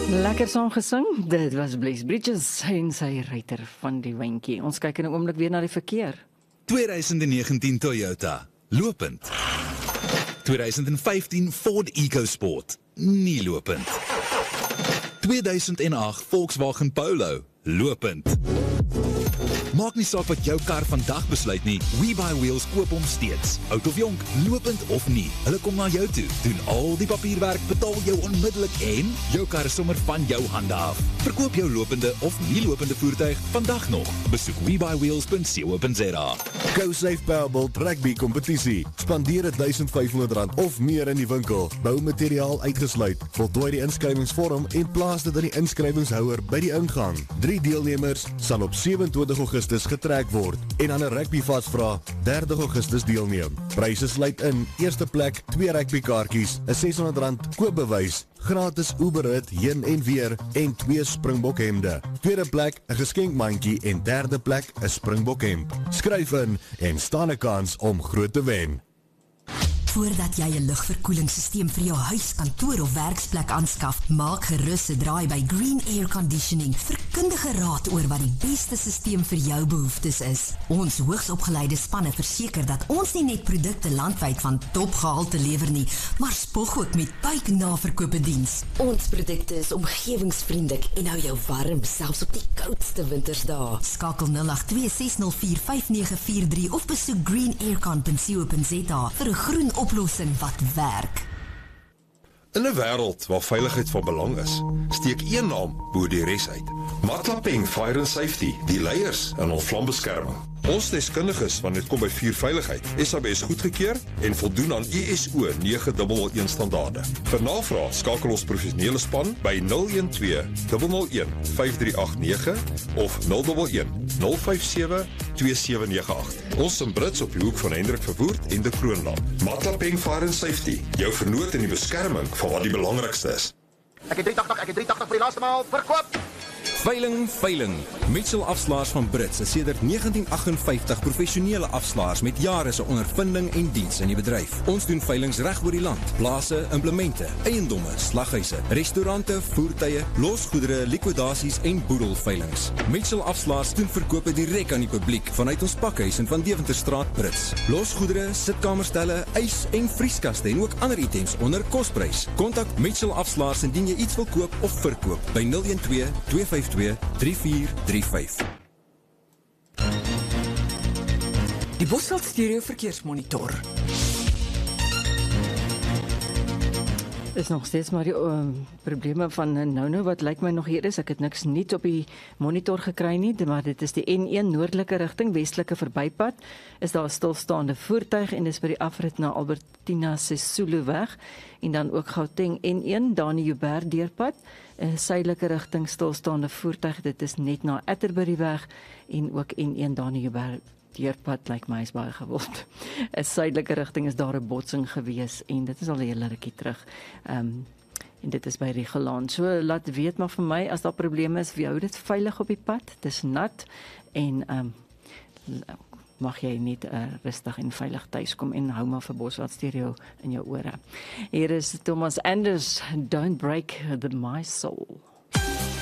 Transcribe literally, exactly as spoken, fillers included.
Lekker saam gesing, dit was Blaze Bridges en sy ruiter van die wyntjie. Ons kyk in 'n oomblik weer na die verkeer. twintig negentien Toyota, lopend. twintig vyftien Ford EcoSport, nie lopend. tweeduisend agt Volkswagen Polo, lopend. Maak nie saak wat jou kar vandag besluit nie, WeBuyWheels koop hom steeds. Oud of jonk, lopend of nie, hulle kom na jou toe, doen al die papierwerk, betaal jou onmiddellik en jou kar is sommer van jou hande af. Verkoop jou lopende of nie lopende voertuig vandag nog. Besoek we buy wheels dot co dot za. GoSafe Powerbolt Rugby Kompetisie. Spandeer duisend vyfhonderd rand of meer in die winkel. Boumateriaal uitgesluit. Voltooi die inskrywingsvorm en plaas dit aan die inskrywingshouer by die ingang. Drie deelnemers sal op sewe-en-twintig Augustus getrek word en aan 'n rugby vasvra derde Augustus deelneem. Pryse sluit in: eerste plek twee rugbykaartjies, 'n seshonderd rand koopbewys, gratis Uberrit heen en weer en twee Springbok hemde. Tweede plek 'n geskenkmandjie en derde plek 'n Springbok hemp. Skryf in en staan 'n kans om groot te wen. Voordat jy 'n lugverkoelingssysteem vir jou huis, kantoor of werksplek aanskaf, maak gerus 'n draai by Green Air Conditioning vir kundige raad oor wat die beste systeem vir jou behoeftes is. Ons hoogsopgeleide spanne verseker dat ons nie net produkte landwyd van topgehalte lewer nie, maar spog ook met buiknaverkope diens. Ons produkte is omgewingsvriendelik en hou jou warm selfs op die koudste wintersdae. Skakel nul agt twee ses nul vier vyf nege vier drie of besoek green air con dot co dot za vir 'n groen oplossing wat werk. In 'n wêreld waar veiligheid van belang is, steek een naam bo die res uit. Matlapeng Fire and Safety, die leiers in ons vlambeskerming. Ons deskundiges wanneer dit kom by vuurveiligheid, S A B S goedgekeur en voldoen aan I S O nege nul nul een standaarde. Vir navraag skakel ons professionele span by nul een twee nul nul een vyf drie agt nege of nul een een nul vyf sewe twee sewe nege agt. Ons in Brits op die hoek van Hendrik Verwoerd en de Kroonland. Matlapeng Fire and Safety, jou vernoot in die beskerming van wat die belangrikste is. Ek het drie agt agt, ek het drie agt agt vir die laaste maal, verkoop! Veiling, veiling. Mitchell Afslaers van Brits is sedert negentien agt vyftig professionele afslaers met jare se ondervinding en diens in die bedryf. Ons doen veilings reg oor die land. Plase, implemente, eiendomme, slaghuise, restaurante, voertuie, losgoedere, likwidasies en boedelveilings. Mitchell Afslaers doen verkope direk aan die publiek vanuit ons pakhuis in Van Deventerstraat, Brits. Losgoedere, sitkamerstelle, ys en vrieskaste en ook ander items onder kosprys. Kontak Mitchell Afslaers indien jy iets wil koop of verkoop by nul een twee twee vyf twee drie vier drie vyf. Die Bosveld Stereo Verkeersmonitor. Is nog steeds maar die uh, probleme van nou nou wat lyk my nog hier is. Ek het niks niets op die monitor gekry nie, maar dit is die N een noordelike rigting, westelike verbypad. Is daar 'n stilstaande voertuig en dis by die afrit na Albertina Sisuluweg en dan ook Gauteng N een, Dani Joubert deurpad. 'n Suidelike rigting stilstaande voertuig, dit is net na Atterbury-weg en ook N een Dani Joubert deurpad, lyk my is baie gewild. 'n Suidelike rigting is daar 'n botsing gewees en dit is al 'n hele rukkie terug. Um, en dit is by Regelaan. So laat weet maar vir my as daar probleme is, wie hou dit veilig op die pad? Dit is nat en um, mag jy net uh, rustig en veilig tuis kom en hou maar vir Bosveld Stereo in jou ore. Hier is Thomas Anders, Don't Break the My Soul.